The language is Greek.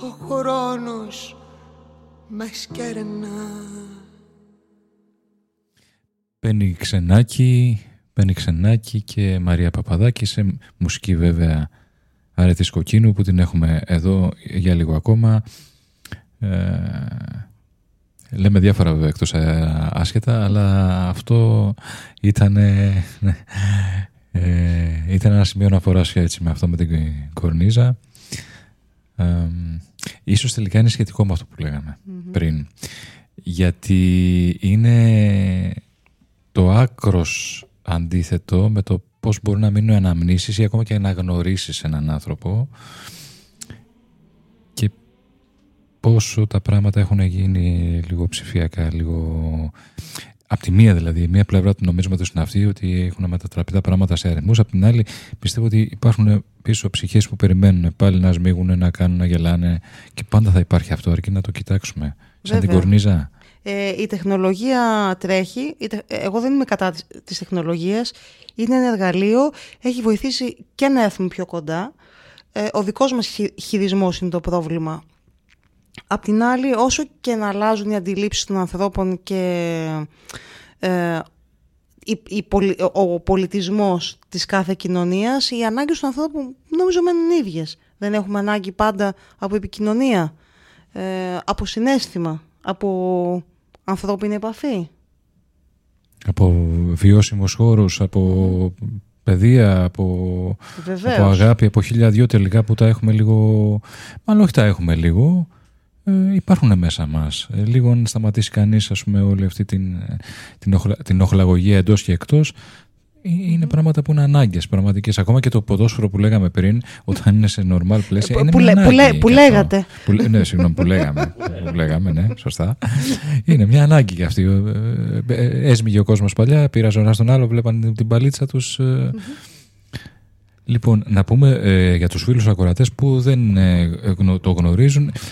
ο χρόνος μας κερνά. Μπαίνει Ξενάκη και Μαρία Παπαδάκη, σε μουσική βέβαια Αρέτης Κοκκίνου, που την έχουμε εδώ για λίγο ακόμα. Λέμε διάφορα βέβαια εκτός άσχετα, αλλά αυτό ήταν ένα σημείο αναφοράς έτσι με αυτό, με την κορνίζα. Ίσως τελικά είναι σχετικό με αυτό που λέγαμε πριν, γιατί είναι το άκρος αντίθετο με το πώς μπορούν να μείνουν αναμνήσεις ή ακόμα και να γνωρίσεις έναν άνθρωπο, και πόσο τα πράγματα έχουν γίνει λίγο ψηφιακά, λίγο... Απ' τη μία δηλαδή, μία πλευρά του νομίσματος είναι αυτή, ότι έχουν μετατραπεί τα πράγματα σε αριθμούς. Απ' την άλλη, πιστεύω ότι υπάρχουν πίσω ψυχές που περιμένουν πάλι να σμίγουν, να κάνουν, να γελάνε, και πάντα θα υπάρχει αυτό, αρκεί να το κοιτάξουμε. Σαν την κορνίζα. Η τεχνολογία τρέχει. Εγώ δεν είμαι κατά της τεχνολογίας. Είναι ένα εργαλείο. Έχει βοηθήσει και να έρθουμε πιο κοντά. Ο δικός μας χειρισμός είναι το πρόβλημα. Απ' την άλλη, όσο και να αλλάζουν οι αντιλήψεις των ανθρώπων και ο πολιτισμός της κάθε κοινωνίας, οι ανάγκες των ανθρώπων νομίζω μένουν ίδιες. Δεν έχουμε ανάγκη πάντα από επικοινωνία, από συναίσθημα, από ανθρώπινη επαφή. Από βιώσιμους χώρους, από παιδεία, από αγάπη, από 1002 τελικά που τα έχουμε λίγο... Μάλλον όχι τα έχουμε λίγο... υπάρχουν μέσα μας. Λίγο αν σταματήσει κανείς, ας πούμε, όλη αυτή την οχλαγωγία εντός και εκτός, είναι πράγματα που είναι ανάγκες πραγματικές. Ακόμα και το ποδόσφαιρο που λέγαμε πριν, όταν είναι σε normal πλαίσια, είναι μια ανάγκη. Που λέγατε. Ναι, συγγνώμη, που λέγαμε, ναι, σωστά. Είναι μια ανάγκη και αυτή. Έσμιγε ο κόσμος παλιά, πήραζε ο ένας τον άλλο, βλέπαν την παλίτσα τους. Λοιπόν, να πούμε για τους φίλους ακροατές που δεν το γνωρίζουν,